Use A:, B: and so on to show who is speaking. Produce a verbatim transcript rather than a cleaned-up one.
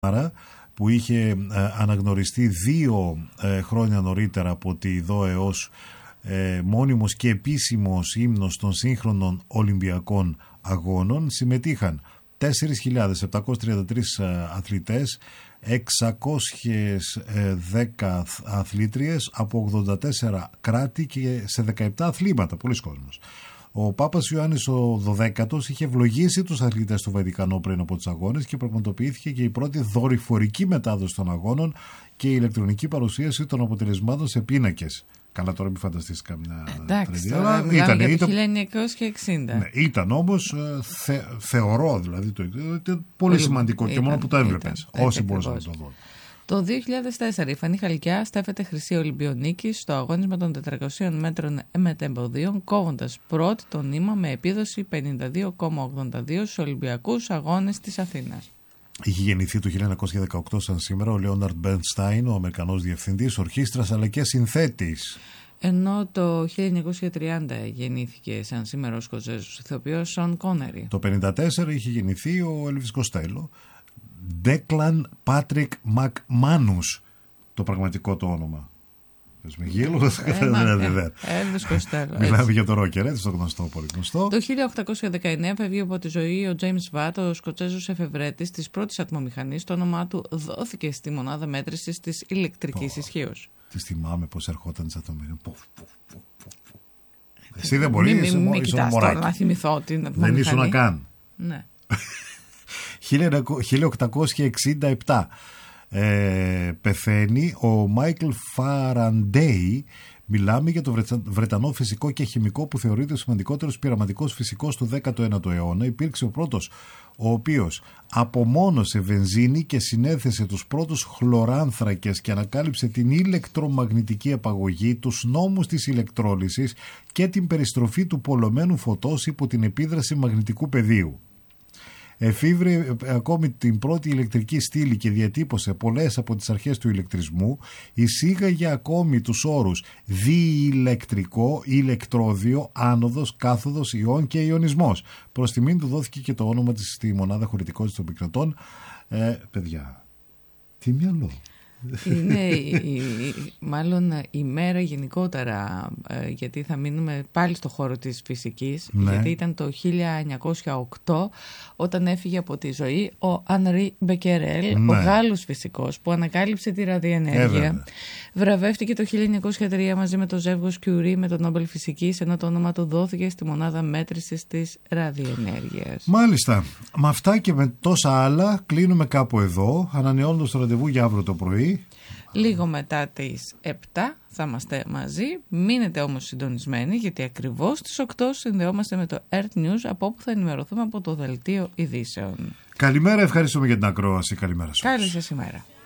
A: που είχε ε, αναγνωριστεί δύο ε, χρόνια νωρίτερα από τη ΔΟΕ ως ε, μόνιμος και επίσημος ύμνος των σύγχρονων Ολυμπιακών Αγώνων. Συμμετείχαν τέσσερις χιλιάδες επτακόσιες τριάντα τρεις αθλητές, εξακόσιες δέκα αθλήτριες από ογδόντα τέσσερα κράτη και σε δεκαεπτά αθλήματα. Πολλοί κόσμος. Ο Πάπας Ιωάννης ο δωδέκατος είχε ευλογήσει τους αθλητές στο Βατικανό πριν από τους αγώνες και πραγματοποιήθηκε και η πρώτη δορυφορική μετάδοση των αγώνων και η ηλεκτρονική παρουσίαση των αποτελεσμάτων σε πίνακες. Καλά, τώρα μην φανταστείς καμιά
B: τρελιά. Ήταν για το χίλια εννιακόσια εξήντα.
A: Ναι, ήταν όμως θε, θεωρώ δηλαδή το, ήταν πολύ ήταν, σημαντικό ήταν, και μόνο που το έβλεπες. Όσοι μπορούσαν να το δουν.
B: Το δύο χιλιάδες τέσσερα η Φανή Χαλκιά στέφεται χρυσή Ολυμπιονίκη στο αγώνισμα των τετρακοσίων μέτρων μετεμποδίων, κόβοντας πρώτη το νήμα με επίδοση πενήντα δύο κόμμα ογδόντα δύο στους Ολυμπιακούς Αγώνες της Αθήνας.
A: Είχε γεννηθεί το χίλια εννιακόσια δεκαοκτώ σαν σήμερα ο Λέοναρντ Μπέρνσταϊν, ο Αμερικανός διευθυντής ορχήστρας αλλά και συνθέτης.
B: Ενώ το χίλια εννιακόσια τριάντα γεννήθηκε σαν σήμερα ο Σκοτσέζος ηθοποιός Σον Κόνερι.
A: Το χίλια εννιακόσια πενήντα τέσσερα είχε γεννηθεί ο Έλβις Κοστέλο. Ντέκλαν Πάτρικ Μακμάνους, το πραγματικό του όνομα. Πες με γέλο,
B: Έλβις Κοστέλο.
A: Μιλάμε για το ρόκερ, έτσι το γνωστό, πολύ γνωστό.
B: Το χίλια οκτακόσια δεκαεννέα φεύγει από τη ζωή ο Τζέιμς Βάτ, ο Σκοτσέζος εφευρέτης της πρώτης ατμομηχανής. Το όνομά του δόθηκε στη μονάδα μέτρησης της ηλεκτρικής ισχύως.
A: Τι θυμάμαι πως ερχόταν τις ατμομηχανές. Εσύ δεν μπορείς,
B: μην κοιτάς τώρα να θυμηθώ την ατμομηχανή.
A: Δεν ήσουν να καν.
B: Ναι.
A: χίλια οκτακόσια εξήντα επτά ε, πεθαίνει ο Μάικλ Φαραντέι. Μιλάμε για τον Βρετανό φυσικό και χημικό που θεωρείται ο σημαντικότερος πειραματικός φυσικός του δέκατου ένατου αιώνα. Υπήρξε ο πρώτος ο οποίος απομόνωσε βενζίνη και συνέθεσε τους πρώτους χλωράνθρακες και ανακάλυψε την ηλεκτρομαγνητική απαγωγή, τους νόμους της ηλεκτρόλυσης και την περιστροφή του πολλωμένου φωτός υπό την επίδραση μαγνητικού πεδίου. Εφήβρε ακόμη την πρώτη ηλεκτρική στήλη και διατύπωσε πολλές από τις αρχές του ηλεκτρισμού. Εισήγαγε ακόμη τους όρους διηλεκτρικό, ηλεκτρόδιο, άνοδος, κάθοδος, ιόν και ιονισμός. Προς τιμήν του δόθηκε και το όνομα της στη μονάδα χωρητικότητας των πυκνοτών. Ε, παιδιά, τι μυαλό.
B: Είναι η, μάλλον η μέρα γενικότερα, γιατί θα μείνουμε πάλι στο χώρο της φυσικής, ναι. Γιατί ήταν το χίλια εννιακόσια οκτώ όταν έφυγε από τη ζωή ο Ανρί Μπεκερέλ, ναι. Ο Γάλλος φυσικός που ανακάλυψε τη ραδιενέργεια. Ε, Βραβεύτηκε το χίλια εννιακόσια τρία μαζί με το ζεύγος Κιουρί με τον Νόμπελ Φυσικής, ενώ το όνομα του δόθηκε στη μονάδα μέτρησης της ραδιενέργειας.
A: Μάλιστα. Με αυτά και με τόσα άλλα κλείνουμε κάπου εδώ, ανανεώνοντας το ραντεβού για αύριο το πρωί.
B: Λίγο μετά τις επτά θα είμαστε μαζί. Μείνετε όμως συντονισμένοι, γιατί ακριβώς στις οκτώ συνδεόμαστε με το Earth News, από όπου θα ενημερωθούμε από το δελτίο ειδήσεων.
A: Καλημέρα, ευχαριστούμε για την ακρόαση. Καλημέρα σας.
B: Καλή σας ημέρα.